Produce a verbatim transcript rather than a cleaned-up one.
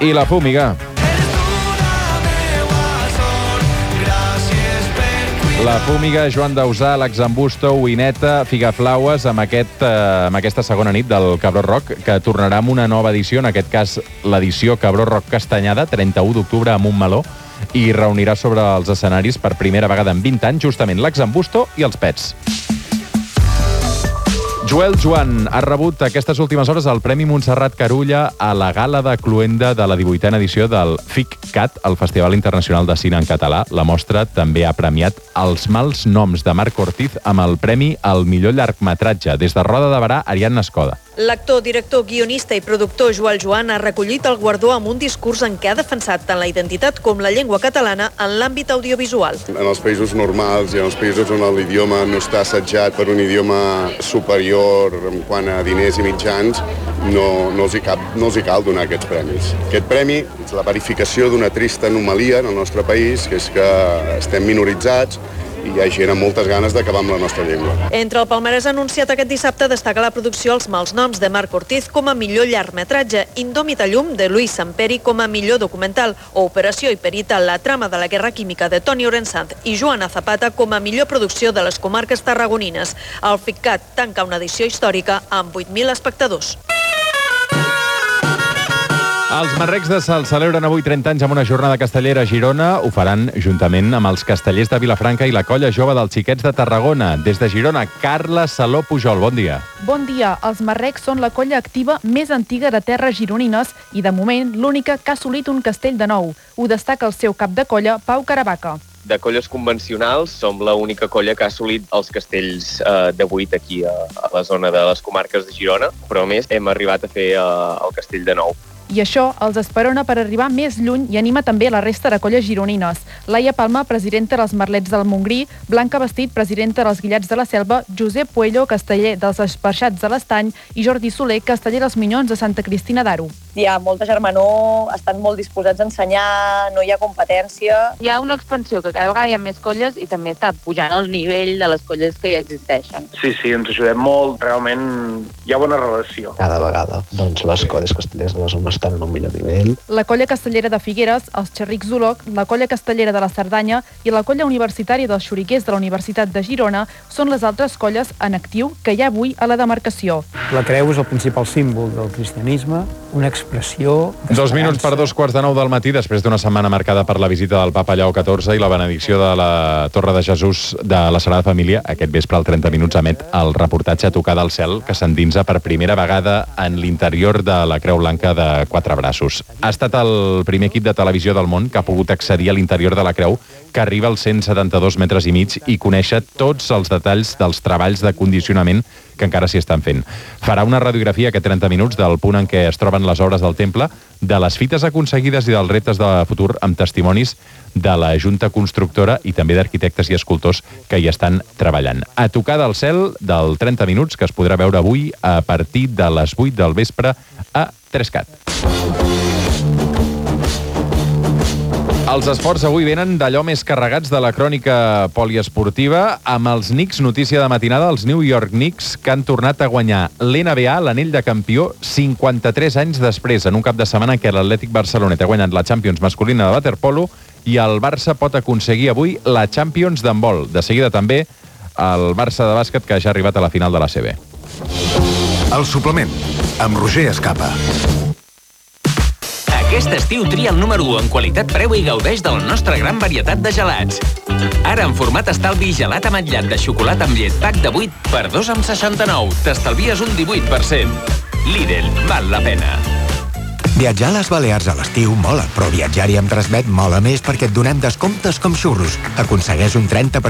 I la fúmiga. La fúmiga, Joan Dausà, l'Axambusto, Wineta, Figaflaues, amb, aquest, eh, amb aquesta segona nit del Cabró Rock, que tornarà amb una nova edició, en aquest cas l'edició Cabró Rock Castanyada, trenta-u d'octubre a Montmeló, i reunirà sobre els escenaris per primera vegada en vint anys justament l'Axambusto i els Pets. Joel Joan ha rebut aquestes últimes hores el Premi Montserrat Carulla a la gala de Cluenda de la divuitena edició del FICCAT, el Festival Internacional de Cine en Català. La mostra també ha premiat Els mals noms de Marc Ortiz amb el premi al millor llargmetratge. Des de Roda de Barà, Ariadna Escoda. L'actor, director, guionista i productor Joel Joan ha recollit el guardó amb un discurs en què ha defensat tant la identitat com la llengua catalana en l'àmbit audiovisual. En els països normals i en els països on l'idioma no està assetjat per un idioma superior en quant a diners i mitjans, no, no, els hi cap, no els hi cal donar aquests premis. Aquest premi és la verificació d'una trista anomalia en el nostre país, que és que estem minoritzats i hi ha gent amb moltes ganes d'acabar amb la nostra llengua. Entre el palmarès anunciat aquest dissabte destaca la producció Els mals noms de Marc Ortiz com a millor llargmetratge, Indòmita llum de Luis Samperi com a millor documental o Operació Hiperita, la trama de la guerra química de Toni Orensanz i Joana Zapata com a millor producció de les comarques tarragonines. El FICCAT tanca una edició històrica amb vuit mil espectadors. Els Marrecs de Salt celebren avui trenta anys amb una jornada castellera a Girona. Ho faran juntament amb els castellers de Vilafranca i la colla jove dels Xiquets de Tarragona. Des de Girona, Carla Saló Pujol, bon dia. Bon dia. Els Marrecs són la colla activa més antiga de terres gironines i, de moment, l'única que ha assolit un castell de nou. Ho destaca el seu cap de colla, Pau Caravaca. De colles convencionals, som l'única colla que ha assolit els castells eh, de vuit aquí a, a la zona de les comarques de Girona, però a més hem arribat a fer eh, el castell de nou. I això els esperona per arribar més lluny i anima també la resta de colles gironines. Laia Palma, presidenta dels Merlets del Montgrí, Blanca Vestit, presidenta dels Guillats de la Selva, Josep Puello, casteller dels Esparxats de l'Estany i Jordi Soler, casteller dels Minyons de Santa Cristina d'Aro. Hi ha molta germanor, estan molt disposats a ensenyar, no hi ha competència. Hi ha una expansió, que cada vegada hi ha més colles i també està pujant el nivell de les colles que ja existeixen. Sí, sí, ens ajudem molt, realment hi ha bona relació. Cada vegada doncs, les colles castellers de la zona estan en un millor nivell. La colla castellera de Figueres, els Xerrics Zoloc, la colla castellera de la Cerdanya i la colla universitària dels Xoriquers de la Universitat de Girona són les altres colles en actiu que hi ha avui a la demarcació. La creu és el principal símbol del cristianisme, una expressió... Dos minuts per dos quarts de nou del matí, després d'una setmana marcada per la visita del Papa Lleó catorze i la benedicció de la Torre de Jesús de la Sagrada Família. Aquest vespre, al trenta minuts, emet el reportatge a tocar del cel que s'endinsa per primera vegada en l'interior de la Creu Blanca de Quatre Braços. Ha estat el primer equip de televisió del món que ha pogut accedir a l'interior de la creu, que arriba als cent setanta-dos metres i mig i conèixer tots els detalls dels treballs de condicionament que encara s'hi estan fent. Farà una radiografia aquest trenta minuts del punt en què es troben les obres del temple, de les fites aconseguides i dels reptes de futur amb testimonis de la Junta Constructora i també d'arquitectes i escultors que hi estan treballant. A tocar del cel del trenta minuts, que es podrà veure avui a partir de les vuit del vespre a Trescat. Els esports avui venen d'allò més carregats de la crònica poliesportiva. Amb els Knicks, notícia de matinada, els New York Knicks, que han tornat a guanyar l'N B A, l'anell de campió, cinquanta-tres anys després, en un cap de setmana en què l'Atlètic Barcelonet ha guanyat la Champions masculina de waterpolo i el Barça pot aconseguir avui la Champions d'handbol. De seguida també el Barça de bàsquet, que ja ha arribat a la final de l'A C B. El suplement, amb Roger Escapa. Aquest estiu tria el número u en qualitat preu i gaudeix de la nostra gran varietat de gelats. Ara en format estalvi gelat ametllat de xocolata amb llet pack de vuit per dos coma seixanta-nou. T'estalvies un divuit per cent. Lidl, val la pena. Viatjar a les Balears a l'estiu mola, però viatjar-hi amb Transmet mola més perquè et donem descomptes com xurros. Aconsegueix un trenta per